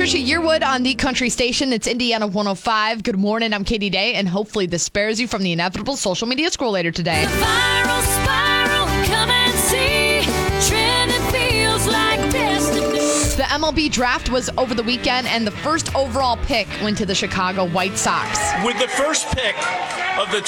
Trisha Yearwood on the country station. It's Indiana 105. Good morning. I'm Katie Day, and hopefully this spares you from the inevitable social media scroll later today. The viral spiral, come and see. Trending feels like destiny. The MLB draft was over the weekend, and the first overall pick went to the Chicago White Sox. With the first pick of the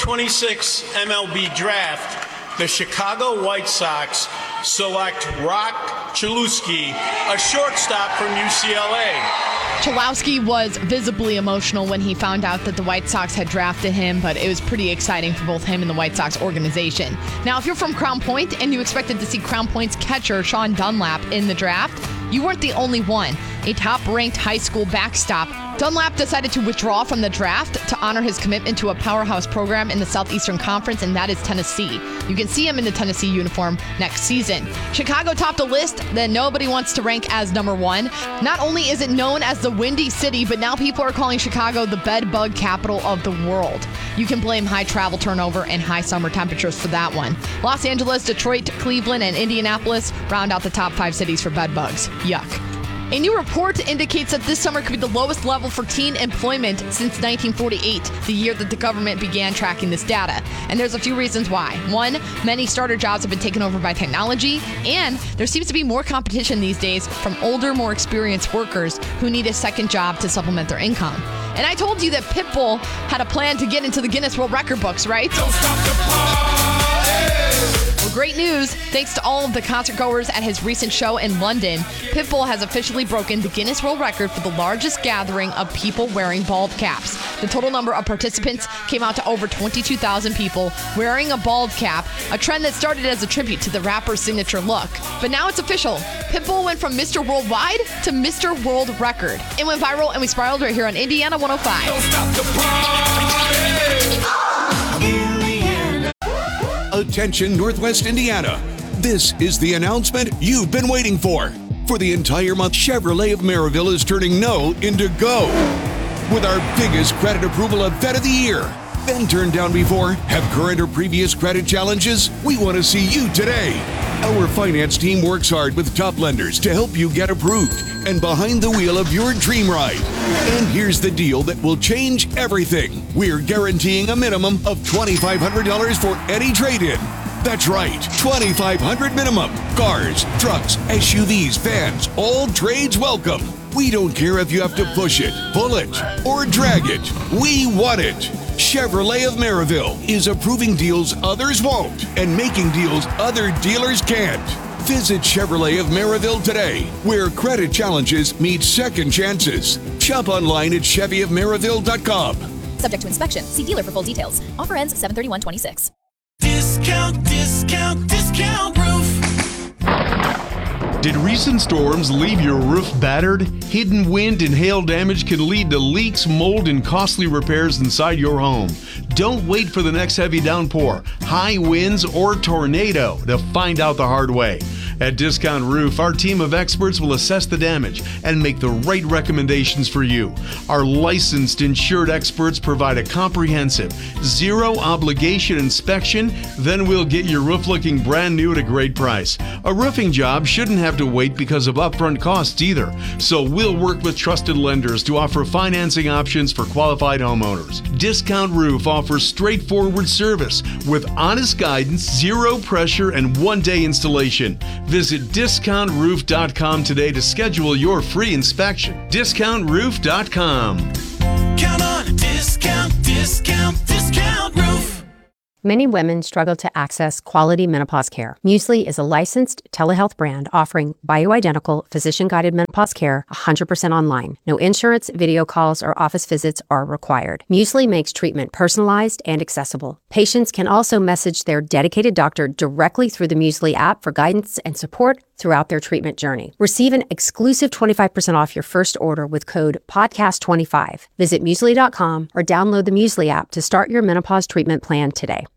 2026 MLB draft, the Chicago White Sox select Rock Chalowski, a shortstop from UCLA. Chalowski was visibly emotional when he found out that the White Sox had drafted him, but it was pretty exciting for both him and the White Sox organization. Now, if you're from Crown Point and you expected to see Crown Point's catcher, Sean Dunlap, in the draft, you weren't the only one. A top-ranked high school backstop, Dunlap decided to withdraw from the draft to honor his commitment to a powerhouse program in the Southeastern Conference, and that is Tennessee. You can see him in the Tennessee uniform next season. Chicago topped a list that nobody wants to rank as number one. Not only is it known as the Windy City, but now people are calling Chicago the bed bug capital of the world. You can blame high travel turnover and high summer temperatures for that one. Los Angeles, Detroit, Cleveland, and Indianapolis round out the top 5 cities for bed bugs. Yuck. A new report indicates that this summer could be the lowest level for teen employment since 1948, the year that the government began tracking this data. And there's a few reasons why. One, many starter jobs have been taken over by technology, and there seems to be more competition these days from older, more experienced workers who need a second job to supplement their income. And I told you that Pitbull had a plan to get into the Guinness World Record books, right? Don't stop the party! Well, great news. Thanks to all of the concert goers at his recent show in London, Pitbull has officially broken the Guinness World Record for the largest gathering of people wearing bald caps. The total number of participants came out to over 22,000 people wearing a bald cap, a trend that started as a tribute to the rapper's signature look. But now it's official. Pitbull went from Mr. Worldwide to Mr. World Record. It went viral and we spiraled right here on Indiana 105. Don't stop the party! Attention Northwest Indiana. This is the announcement you've been waiting for. For the entire month, Chevrolet of Maryville is turning no into go. With our biggest credit approval event of the year. Been turned down before? Have current or previous credit challenges? We want to see you today. Our finance team works hard with top lenders to help you get approved and behind the wheel of your dream ride. And here's the deal that will change everything. We're guaranteeing a minimum of $2,500 for any trade-in. That's right, $2,500 minimum. Cars, trucks, SUVs, vans, all trades welcome. We don't care if you have to push it, pull it, or drag it. We want it. Chevrolet of Maryville is approving deals others won't and making deals other dealers can't. Visit Chevrolet of Maryville today, where credit challenges meet second chances. Shop online at ChevyofMaryville.com. Subject to inspection. See dealer for full details. Offer ends 7/31/26. Discount, discount, discount roof. Did recent storms leave your roof battered? Hidden wind and hail damage can lead to leaks, mold, and costly repairs inside your home. Don't wait for the next heavy downpour, high winds, or tornado to find out the hard way. At Discount Roof, our team of experts will assess the damage and make the right recommendations for you. Our licensed insured experts provide a comprehensive, zero-obligation inspection, then we'll get your roof looking brand new at a great price. A roofing job shouldn't have to wait because of upfront costs either, so we'll work with trusted lenders to offer financing options for qualified homeowners. Discount Roof offers straightforward service with honest guidance, zero pressure, and one-day installation. Visit discountroof.com today to schedule your free inspection. Discountroof.com. Count on a discount, discount, discount roof. Many women struggle to access quality menopause care. Muesli is a licensed telehealth brand offering bioidentical, physician-guided menopause care 100% online. No insurance, video calls, or office visits are required. Muesli makes treatment personalized and accessible. Patients can also message their dedicated doctor directly through the Muesli app for guidance and support throughout their treatment journey. Receive an exclusive 25% off your first order with code PODCAST25. Visit Muesli.com or download the Muesli app to start your menopause treatment plan today.